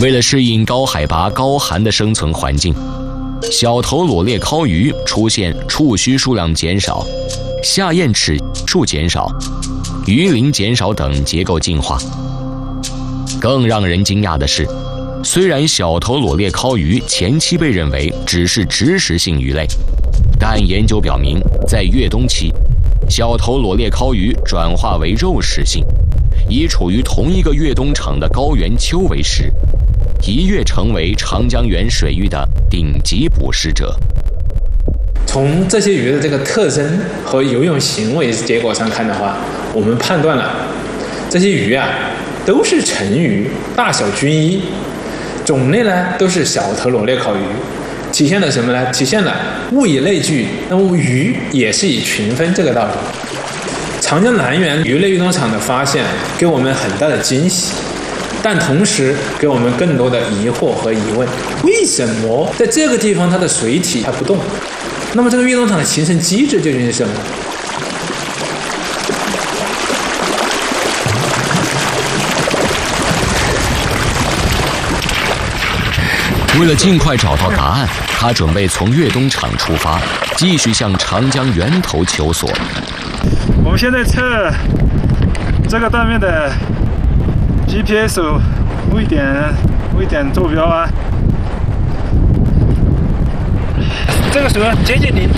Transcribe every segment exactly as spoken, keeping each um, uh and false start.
为了适应高海拔、高寒的生存环境，小头裸鬣尻鱼出现触须数量减少、下咽齿数减少、鱼鳞减少等结构进化。更让人惊讶的是，虽然小头裸鬣尻鱼前期被认为只是植食性鱼类，但研究表明，在越冬期，小头裸鬣尻鱼转化为肉食性，以处于同一个越冬场的高原丘为食，一跃成为长江源水域的顶级捕食者。 从这些鱼的这个特征和游泳行为结果上看的话，我们判断了这些鱼啊都是成鱼，大小均一，种类呢都是小头裸鬣尻鱼，体现了什么呢？体现了物以类聚，那么鱼也是以群分这个道理。长江南源鱼类运动场的发现给我们很大的惊喜，但同时给我们更多的疑惑和疑问：为什么在这个地方它的水体它不动？那么这个运动场的形成机制究竟是什么？ 为了尽快找到答案，他准备从越冬场出发，继续向长江源头求索。 我们现在测这个断面的 G P S 位点位点坐标啊，这个水温接近零度。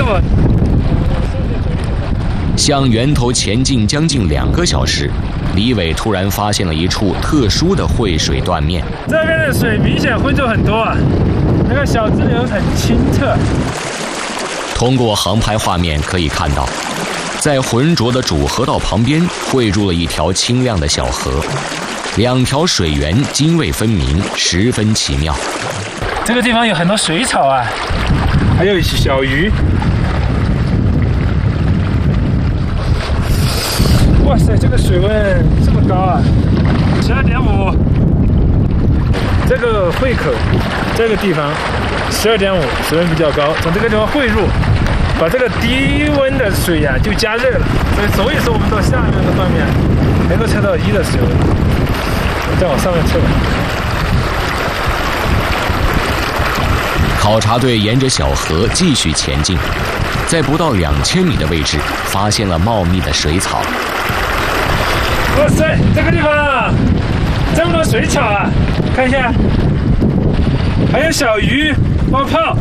向源头前进将近两个小时，李伟突然发现了一处特殊的汇水断面。 这边的水明显浑浊很多啊，那个小支流很清澈。 通过航拍画面可以看到，在浑浊的主河道旁边汇入了一条清亮的小河，两条水源泾渭分明，十分奇妙。 这个地方有很多水草啊，还有小鱼。哇塞，这个水温这么高啊！十二点五，这个汇口这个地方十二点五，水温比较高，从这个地方汇入，把这个低温的水呀、啊、就加热了，所以所以说我们到下面的断面能够测到一的水温。我们再往上面测。 考察队沿着小河继续前进，在不到两千米的位置发现了茂密的水草。 哇塞，这个地方这么多水草啊！看一下，还有小鱼冒泡，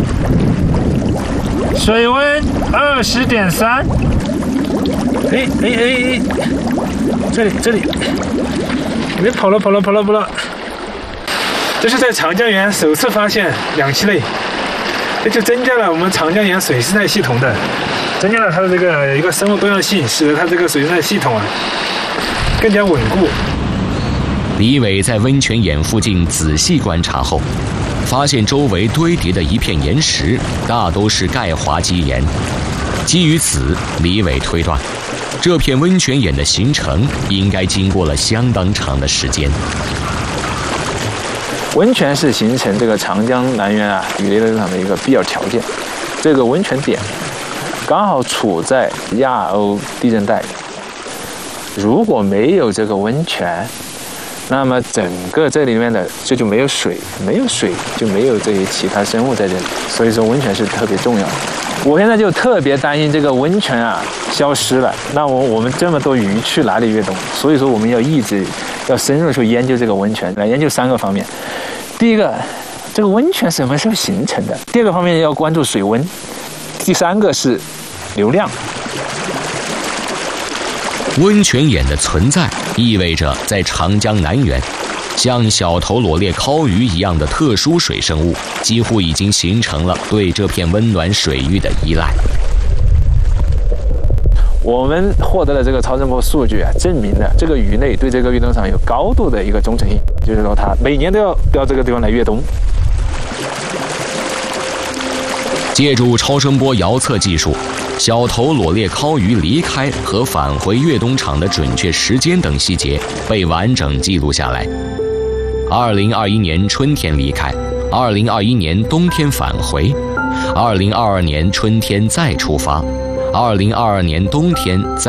水温二十点三。哎哎哎哎，这里这里，别跑了跑了跑了跑了！这是在长江源首次发现两栖类，这就增加了我们长江源水生态系统的，增加了它的这个一个生物多样性，使得它这个水生态系统啊更加稳固。 李伟在温泉眼附近仔细观察后，发现周围堆叠的一片岩石大都是钙化基岩。基于此，李伟推断，这片温泉眼的形成应该经过了相当长的时间。 温泉是形成这个长江南源啊鱼类运动场的一个必要条件。这个温泉点刚好处在亚欧地震带。如果没有这个温泉，那么整个这里面的这就没有水，没有水就没有这些其他生物在这里，所以说温泉是特别重要的。我现在就特别担心这个温泉啊消失了，那我我们这么多鱼去哪里越冬？所以说我们要一直要深入去研究这个温泉，来研究三个方面。第一个，这个温泉什么时候形成的？第二个方面要关注水温，第三个是流量。 温泉眼的存在意味着在长江南源，像小头裸鬣尻鱼一样的特殊水生物几乎已经形成了对这片温暖水域的依赖。 我们获得了这个超声波数据啊，证明了这个鱼类对这个运动场有高度的一个忠诚性，就是说它每年都要到这个地方来越冬。 借助超声波遥测技术，小头裸鬣尻鱼离开和返回越冬场的准确时间等细节被完整记录下来。二零二一年春天离开，二零二一年冬天返回，二零二二年春天再出发，二零二二年冬天再